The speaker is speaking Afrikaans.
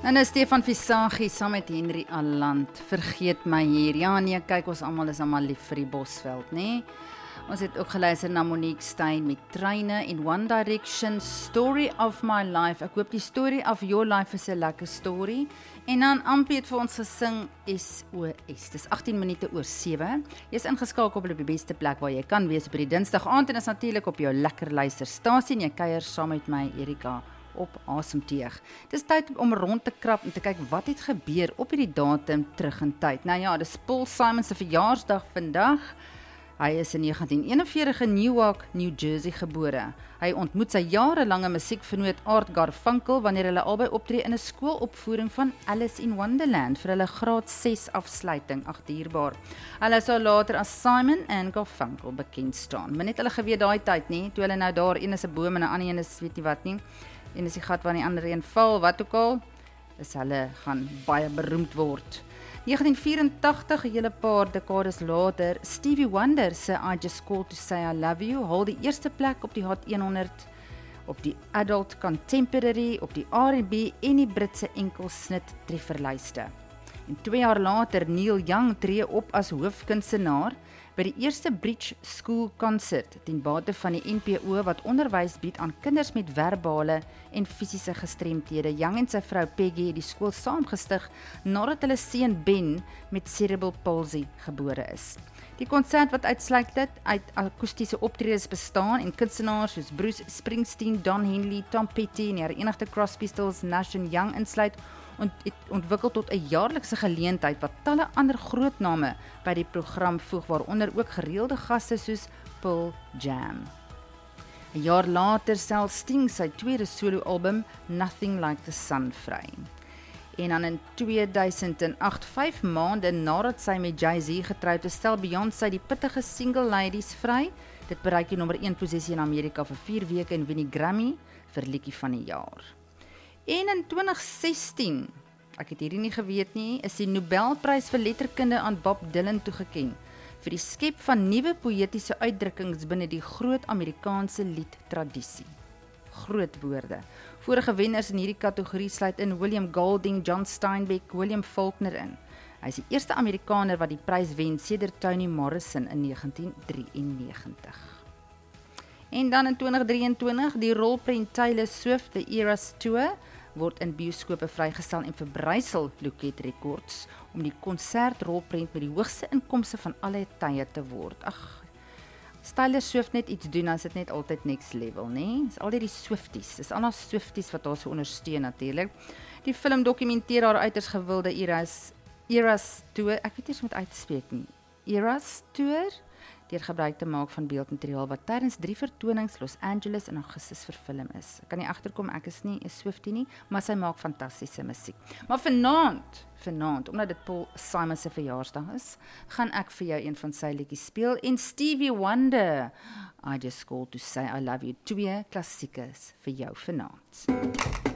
En nou Stefan Visagie saam met Henry Aland, vergeet my hier. Ja nee, kyk ons almal is almal lief vir die Bosveld, nê? Ons het ook geluister na Monique Stein met Treine en One Direction, Story of My Life. Ek hoop die Story of Your Life is 'n lekker story. En dan Ampie het vir ons gesing SOS. Dis 18 minute oor 7. Jy is ingeskakel op die beste plek waar jy kan wees op die Dinsdag aand en is natuurlik op jou lekker luisterstasie en jy kuier saam met my Erika op asemteeg. Dis tyd om rond te krap en te kyk wat het gebeur op hierdie datum terug in tyd. Nou ja, dis Paul Simon se verjaarsdag vandag. Hy is in 1941 in Newark, New Jersey gebore. Hy ontmoet sy jarelange musiekvernoot Art Garfunkel wanneer hulle albei optree in 'n skoolopvoering van Alice in Wonderland vir hulle graad 6 afsluiting. Ag dierbaar. Hulle sou later as Simon en Garfunkel bekend staan. Maar net hulle geweet daai tyd nie, toe hulle nou daar een is 'n boom en 'n ander een is weet nie wat nie. Een is die gat waar die ander een val, wat ook al, is hulle gaan baie beroemd word. 1984, 'n hele paar dekades later, Stevie Wonder se I Just Called to Say I Love You haal die eerste plek op die Hot 100, op die Adult Contemporary, op die R&B en die Britse enkelsnit trefferlyste. En 2 jaar later, Neil Young tree op as hoofkunstenaar by die eerste Bridge School Concert ten bate van die NPO wat onderwys bied aan kinders met verbale en fisiese gestremthede. Young en sy vrou Peggy het die skool saamgestig nadat hulle seun Ben met cerebral palsy gebore is. Die konsert wat uitsluitend uit akoestiese optredes bestaan en kunstenaars soos Bruce Springsteen, Don Henley, Tom Petty en die Verenigde Cross Pistols, Nash & Young insluit, het ontwikkel tot 'n jaarlikse geleentheid wat talle ander groot name by die program voeg, waaronder ook gereelde gaste soos Pearl Jam. 'n jaar later stel Sting sy tweede soloalbum Nothing Like the Sun vry. En dan in 2008, 5 maande nadat sy met Jay-Z getroud is, stel Beyoncé die pittige Single Ladies vry. Dit bereik die nommer 1 posisie in Amerika vir 4 weke en wen die Grammy vir liedjie van die jaar. En in 2016, ek het hierdie nie geweet nie, is die Nobelprys vir letterkunde aan Bob Dylan toegeken vir die skep van nuwe poëtiese uitdrukkings binne die groot Amerikaanse liedtradisie. Groot woorde. Vorige wenners in hierdie kategorie sluit in William Golding, John Steinbeck, William Faulkner in. Hy is die eerste Amerikaner wat die prys wen sedert Toni Morrison in 1993. En dan in 2023, die rolprent Taylor Swift, The Eras Tour, word in bioskope vrygestel en verbrysel Loket Records om die konsertrolprent met die hoogste inkomste van alle tye te word. Ag, Taylor Swift net iets doen, as dit net altyd next level, nee? Dis al die Swifties, dis allemaal Swifties wat haar so ondersteun natuurlik. Die film dokumenteer haar uiters gewilde Eras Tour, ek weet nie hoe om het uit te spreek nie, Eras Tour, deur gebruik te maak van beeldmateriaal wat tydens 3 vertonings Los Angeles in Augustus verfilm is. Ek kan nie agterkom, ek is nie 'n Swiftie nie, maar sy maak fantastiese musiek. Maar vanaand, omdat dit Paul Simon se verjaarsdag is, gaan ek vir jou een van sy liedjies speel en Stevie Wonder, I Just Called to Say I Love You, 2 klassiekers vir jou vanaand.